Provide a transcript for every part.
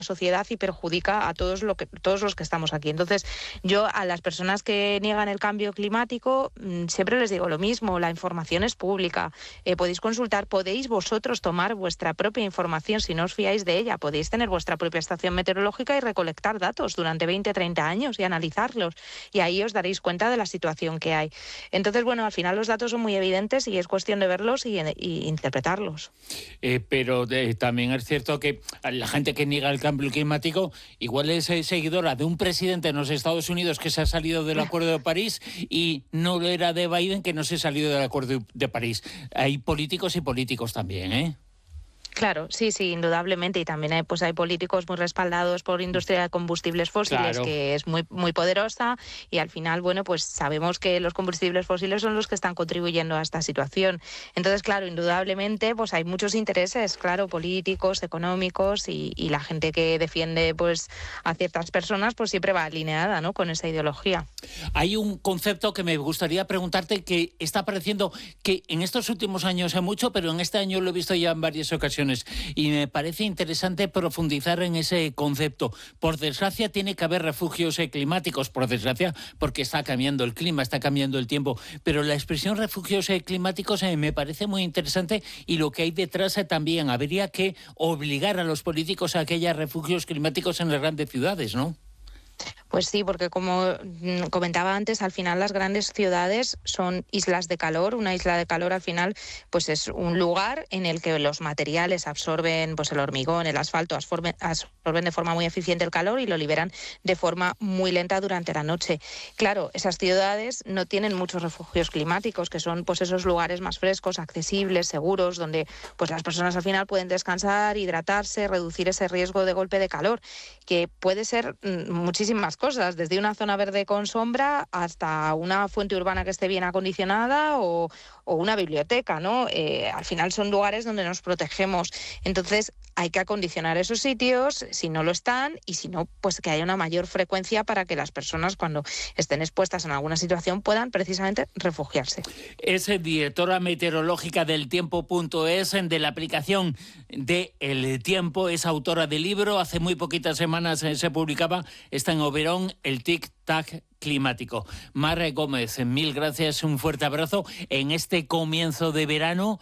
sociedad y perjudica a todos los que estamos aquí. Entonces, yo a las personas que niegan el cambio climático siempre les digo lo mismo: la información es pública, podéis consultar, podéis vosotros tomar vuestra propia información si no os fiáis de ella, podéis tener vuestra propia estación meteorológica y recolectar datos durante 20, 30 años y analizarlos, y ahí os daréis cuenta de la situación que hay. Entonces, bueno, al final los datos son muy evidentes y es cuestión de verlos y interpretarlos. Pero también es cierto que la gente que niega el cambio climático igual es seguidora de un presidente en los Estados Unidos que se ha salido del Acuerdo de París, y no lo era de Biden, que no se ha salido del Acuerdo de París. Hay políticos y políticos también, ¿eh? Claro, sí, indudablemente, y también hay políticos muy respaldados por industria de combustibles fósiles, claro, que es muy, muy poderosa, y al final, bueno, pues sabemos que los combustibles fósiles son los que están contribuyendo a esta situación. Entonces, claro, indudablemente, pues hay muchos intereses, claro, políticos, económicos, y la gente que defiende, pues, a ciertas personas, pues siempre va alineada, ¿no?, con esa ideología. Hay un concepto que me gustaría preguntarte, que está apareciendo, que en estos últimos años es mucho, pero en este año lo he visto ya en varias ocasiones, y me parece interesante profundizar en ese concepto. Por desgracia tiene que haber refugios climáticos, por desgracia, porque está cambiando el clima, está cambiando el tiempo, pero la expresión refugios climáticos me parece muy interesante, y lo que hay detrás también. Habría que obligar a los políticos a que haya refugios climáticos en las grandes ciudades, ¿no? Pues sí, porque como comentaba antes, al final las grandes ciudades son islas de calor. Una isla de calor al final pues es un lugar en el que los materiales absorben, pues el hormigón, el asfalto, absorben de forma muy eficiente el calor y lo liberan de forma muy lenta durante la noche. Claro, esas ciudades no tienen muchos refugios climáticos, que son pues esos lugares más frescos, accesibles, seguros, donde pues las personas al final pueden descansar, hidratarse, reducir ese riesgo de golpe de calor, que puede ser muchísimas cosas, desde una zona verde con sombra hasta una fuente urbana que esté bien acondicionada o una biblioteca, ¿no? Al final son lugares donde nos protegemos. Entonces hay que acondicionar esos sitios si no lo están, y si no, pues que haya una mayor frecuencia para que las personas, cuando estén expuestas en alguna situación, puedan precisamente refugiarse. Es directora meteorológica del Tiempo.es, de la aplicación de El Tiempo. Es autora del libro, hace muy poquitas semanas se publicaba, está en Oberón, el tic-tac climático. Mar Gómez, mil gracias, un fuerte abrazo en este comienzo de verano,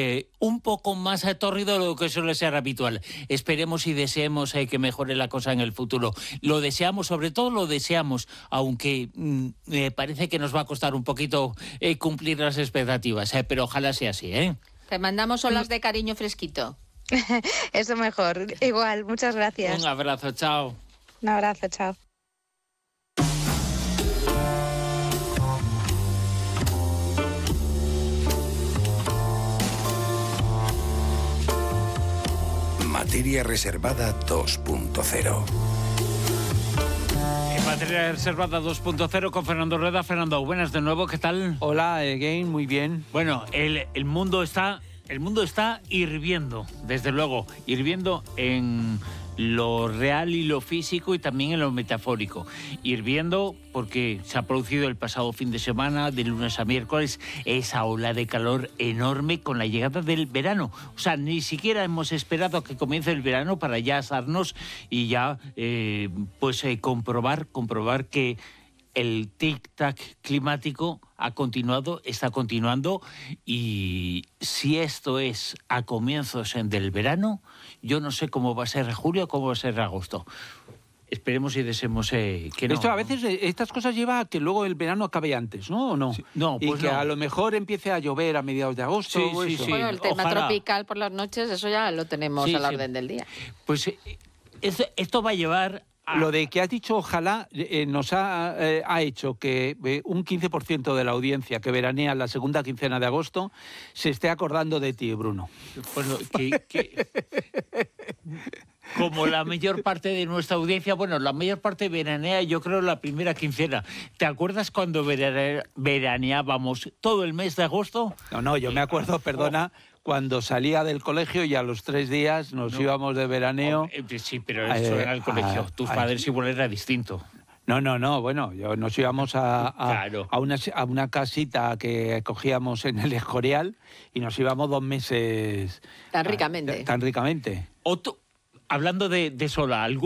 un poco más tórrido de lo que suele ser habitual. Esperemos y deseemos que mejore la cosa en el futuro. Lo deseamos, sobre todo lo deseamos, aunque me parece que nos va a costar un poquito cumplir las expectativas, pero ojalá sea así, ¿eh? Te mandamos olas de cariño fresquito. Eso mejor. Igual, muchas gracias. Un abrazo, chao. Un abrazo, chao. Materia reservada 2.0. Materia reservada 2.0 con Fernando Rueda. Fernando, buenas de nuevo, ¿qué tal? Hola, again, muy bien. Bueno, el mundo está hirviendo, desde luego, hirviendo en lo real y lo físico, y también en lo metafórico. Hirviendo porque se ha producido el pasado fin de semana, de lunes a miércoles, esa ola de calor enorme con la llegada del verano. O sea, ni siquiera hemos esperado a que comience el verano para ya asarnos y ya comprobar que el tic-tac climático ha continuado, está continuando, y si esto es a comienzos del verano, yo no sé cómo va a ser julio, cómo va a ser agosto. Esperemos y deseemos que no. Esto a veces, estas cosas lleva a que luego el verano acabe antes, ¿no? ¿O no? Sí. No, pues y que no. A lo mejor empiece a llover a mediados de agosto. Sí. Bueno, el tema Ojalá. Tropical por las noches, eso ya lo tenemos a la orden del día. Pues esto va a llevar a... Lo de que has dicho ojalá nos ha hecho que un 15% de la audiencia que veranea la segunda quincena de agosto se esté acordando de ti, Bruno. Pues como la mayor parte de nuestra audiencia, bueno, la mayor parte veranea, yo creo, la primera quincena. ¿Te acuerdas cuando veraneábamos todo el mes de agosto? No, yo me acuerdo, perdona, cuando salía del colegio y a los 3 días nos íbamos de veraneo. Sí, pero eso era el colegio. Tus padres igual era distinto. No, bueno, nos íbamos a una casita que cogíamos en el Escorial y nos íbamos 2 meses. Tan ricamente. Tan ricamente. hablando de Sola,